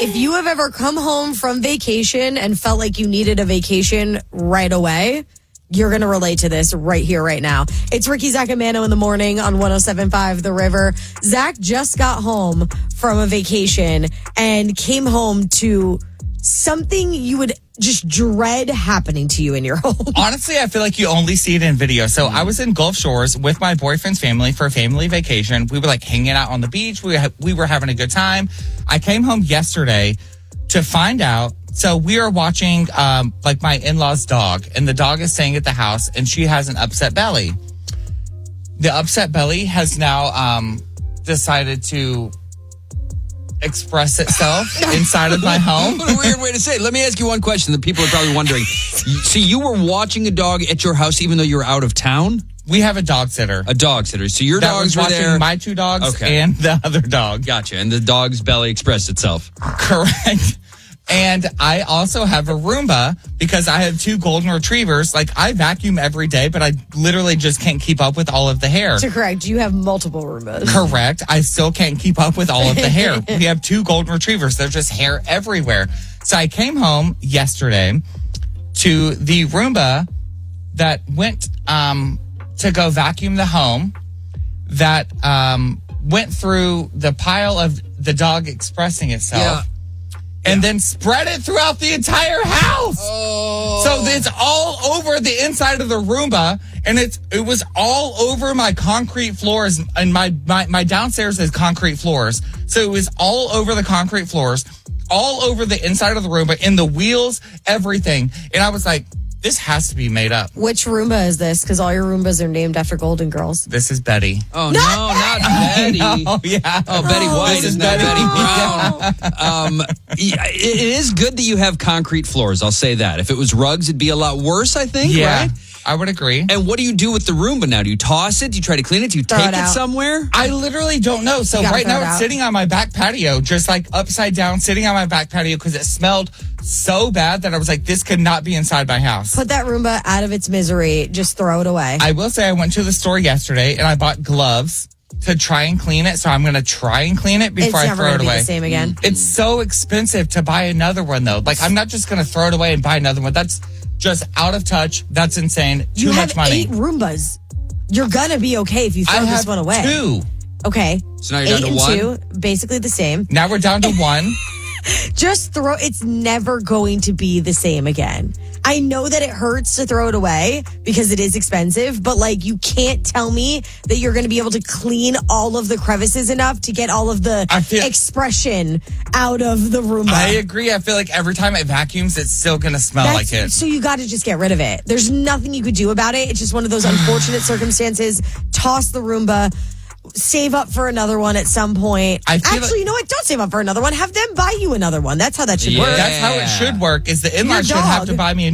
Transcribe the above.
If you have ever come home from vacation and felt like you needed a vacation right away, you're going to relate to this right here, right now. It's Ricky, Zach, and Mano in the morning on 107.5 The River. Zach just got home from a vacation and came home to something you would just dread happening to you in your home. Honestly, I feel like you only see it in video. So I was in Gulf Shores with my boyfriend's family for a family vacation. We were like hanging out on the beach. We were having a good time. I came home yesterday to find out. So we are watching like my in-laws' dog, and the dog is staying at the house, and she has an upset belly. The upset belly has now decided to express itself inside of my home. What a weird way to say it. Let me ask you one question that people are probably wondering. So you were watching a dog at your house even though you were out of town? We have a dog sitter. A dog sitter. So your dogs were there. My two dogs and the other dog. Gotcha. And the dog's belly expressed itself. Correct. And I also have a Roomba because I have two golden retrievers. Like, I vacuum every day, but I literally just can't keep up with all of the hair. To correct, you have multiple Roombas. Correct. I still can't keep up with all of the hair. We have two golden retrievers. There's just hair everywhere. So I came home yesterday to the Roomba that went to go vacuum the home, that went through the pile of the dog expressing itself. Yeah. And then spread it throughout the entire house. Oh. So it's all over the inside of the Roomba, and it was all over my concrete floors. And my downstairs has concrete floors, so it was all over the concrete floors, all over the inside of the Roomba, in the wheels, everything. And I was like, this has to be made up. Which Roomba is this? Because all your Roombas are named after Golden Girls. This is Betty. Oh, not Betty. Oh, yeah. Oh, Betty White is not Betty Brown. It is good that you have concrete floors. I'll say that. If it was rugs, it'd be a lot worse, I think, right? I would agree. And what do you do with the Roomba now? Do you toss it? Do you try to clean it? Do you take it somewhere? I literally don't know. So right now it's sitting on my back patio, just like upside down, sitting on my back patio because it smelled so bad that I was like, this could not be inside my house. Put that Roomba out of its misery. Just throw it away. I will say I went to the store yesterday and I bought gloves to try and clean it. So I'm going to try and clean it before I throw it away. It's never going to be the same again. It's so expensive to buy another one though. Like, I'm not just going to throw it away and buy another one. That's just out of touch. That's insane. Too much money. You have 8 Roombas. You're going to be okay if you throw this one away. I have 2. Okay. So now you're down to 8 1? and 2, basically the same. Now we're down to 1. Just throw. It's never going to be the same again. I know that it hurts to throw it away because it is expensive, but like, you can't tell me that you're going to be able to clean all of the crevices enough to get all of the expression out of the Roomba. I agree. I feel like every time it vacuums, it's still going to smell like it. So you got to just get rid of it. There's nothing you could do about it. It's just one of those unfortunate circumstances. Toss the Roomba. Save up for another one at some point. Actually, you know what? Don't save up for another one. Have them buy you another one. That's how that should work. That's how it should work. Is the in-laws should have to buy me a